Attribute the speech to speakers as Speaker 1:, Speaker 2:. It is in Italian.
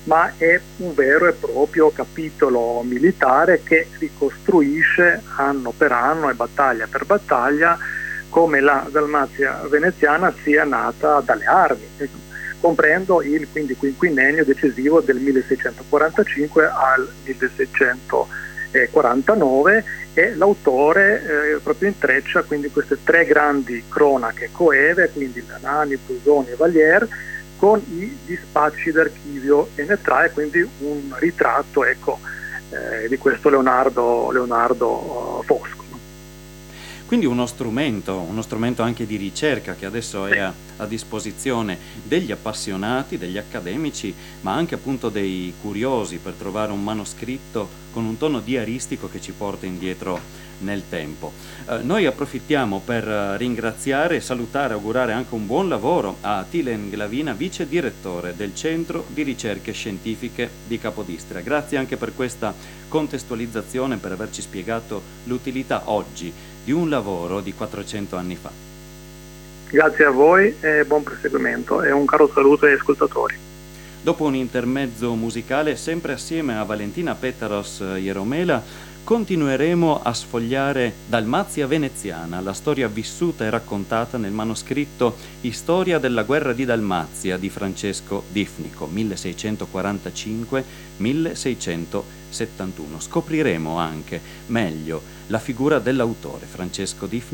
Speaker 1: ma è un vero e proprio capitolo militare che ricostruisce anno per anno e battaglia per battaglia come la Dalmazia veneziana sia nata dalle armi, comprendo il quindi quinquennio decisivo del 1645 al 1649, e l'autore proprio intreccia quindi queste tre grandi cronache coeve, quindi Nani, Brusoni e Valier, con i dispacci d'archivio, e ne trae quindi un ritratto, di questo Leonardo Fosco.
Speaker 2: Quindi uno strumento anche di ricerca che adesso è a disposizione degli appassionati, degli accademici, ma anche appunto dei curiosi, per trovare un manoscritto con un tono diaristico che ci porta indietro nel tempo. Noi approfittiamo per ringraziare, salutare, augurare anche un buon lavoro a Tilen Glavina, vice direttore del Centro di Ricerche Scientifiche di Capodistria. Grazie anche per questa contestualizzazione, per averci spiegato l'utilità oggi di un lavoro di 400 anni fa.
Speaker 1: Grazie a voi e buon proseguimento, e un caro saluto agli ascoltatori.
Speaker 2: Dopo un intermezzo musicale, sempre assieme a Valentina Petaros Ieromela, continueremo a sfogliare Dalmazia veneziana, la storia vissuta e raccontata nel manoscritto Storia della guerra di Dalmazia di Francesco Difnico, 1645-1671. Scopriremo anche meglio la figura dell'autore Francesco Difnico,